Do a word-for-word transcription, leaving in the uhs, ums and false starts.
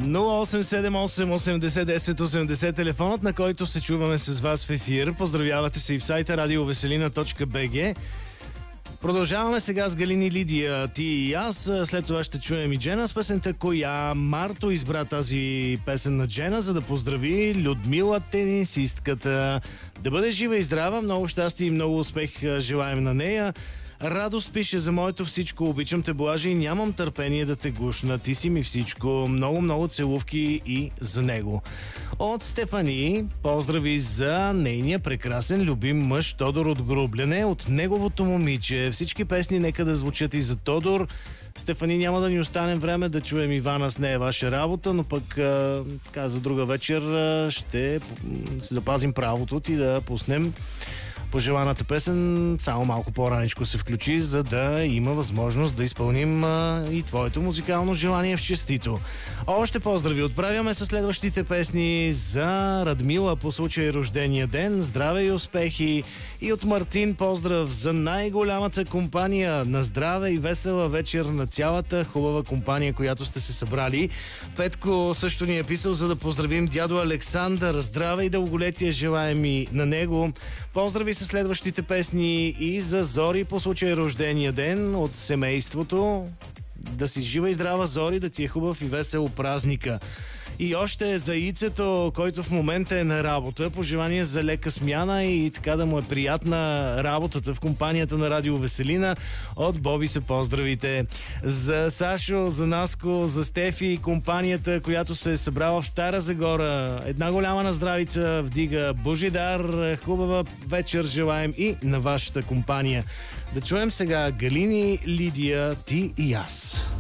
нула осем седем осем осемдесет десет осемдесет, телефонът, на който се чуваме с вас в ефир. Поздравявате се и в сайта радио веселина точка би джи. Продължаваме сега с Галини, Лидия, ти и аз. След това ще чуем и Джена с песента "Коя". Марто избра тази песен на Джена, за да поздрави Людмила, тенисистката. Да бъде жива и здрава, много щастие и много успех желаем на нея. Радост пише: за моето всичко, обичам те, Блажи, и нямам търпение да те гушна. Ти си ми всичко. Много, много целувки и за него. От Стефани поздрави за нейния прекрасен любим мъж Тодор от Грубляне, от неговото момиче. Всички песни нека да звучат и за Тодор. Стефани, няма да ни остане време да чуем Ивана "С нея ваша работа", но пък а, така, за друга вечер а, ще си запазим правото ти да пуснем пожеланата песен само малко по-раничко се включи, за да има възможност да изпълним а, и твоето музикално желание в честито. Още поздрави отправяме със следващите песни за Радмила по случай рождения ден. Здраве и успехи! И от Мартин поздрав за най-голямата компания. На здраве и весела вечер на цялата хубава компания, която сте се събрали. Петко също ни е писал, за да поздравим дядо Александър. Здраве и дълголетие желаем и на него. Поздрави със следващите песни и за Зори по случай рождения ден от семейството. Да си жива и здрава, Зори, да ти е хубав и весел празника. И още за Ицето, който в момента е на работа. Пожелание за лека смяна и така да му е приятна работата в компанията на Радио Веселина. От Боби се поздравите. За Сашо, за Наско, за Стефи и компанията, която се е събрала в Стара Загора. Една голяма наздравица вдига Божидар. Хубава вечер желаем и на вашата компания. Да чуем сега Галини, Лидия, ти и аз.